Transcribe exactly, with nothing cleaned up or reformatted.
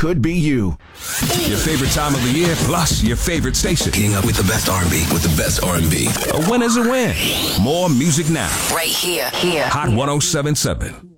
could be you. Your favorite time of the year, plus your favorite station. Getting up with the best R and B, with the best R and B. A win is a win. More music now. Right here, here. Hot one oh seven point seven.